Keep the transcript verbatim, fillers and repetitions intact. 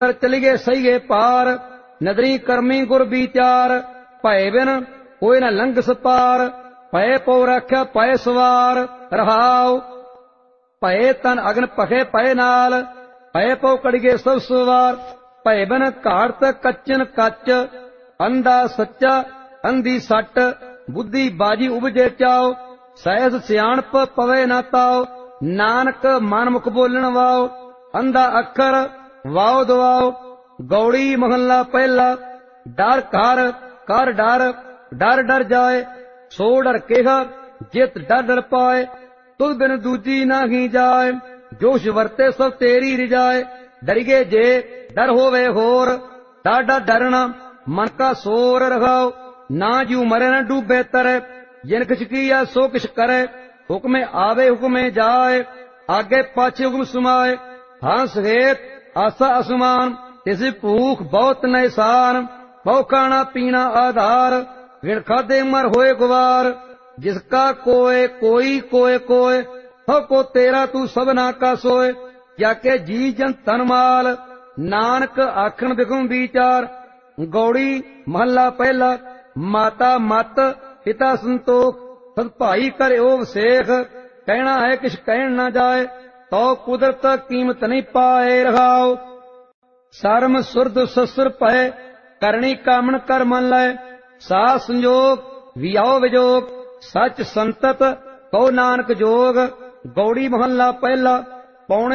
उतर चलिए सही पार, नदरी करमी गुर विचार, भय बिन कोई न लंघस पार, भय पौ रख्या भय सवार रहाओ। भय तन अगन पखे भय नाल, भय पौ कड़िए सब सवार, भय बिन घाट कच्चन कच, अंधा सच्चा अंधी सट, बुद्धि बाजी उपजे चाओ, सहज सियाणप पवे न ताओ, नानक मन मुख बोलन वाओ, अंधा अखर वाओ दवाओ। गौड़ी महला पहला, डर कर कर डर, डर डर जाए, सो डर केहा जित डर डर पाए, तुद बिन दूजी नाही जाए, जोश वरते सब तेरी रिजाए। डरिगे जे डर होवे होर, डर डर डरना मन का सोर रखाओ, ना जू मरे न डूबे तरे, जिन किछ किया सो किछ करे, हुक्मे आवे हुक्मे जाए, आगे पाछे हुक्म सुमाए। हंस हेत आसा असमान, तिस भूख बहुत नैसान, बहु खाना पीना आधार, विण खादे मर होए गुवार। जिसका कोय कोई कोय कोय, हो को तेरा तू सबना का सोय, जाके जी जन तन माल, नानक आखन बिखम विचार। गौड़ी महला पहला, माता मत पिता संतोख, सद भाई कर ओव सेख, कहना है किछ कहन न जाए, तो कुदरत कीमत नहीं पाए रहाओ। शर्म सुरद ससुर पय, करणी कामन कर मन लय, सा संयोग वियाओ विजोग, सच संतत कहो नानक जोग। गौड़ी महला पहला, पौने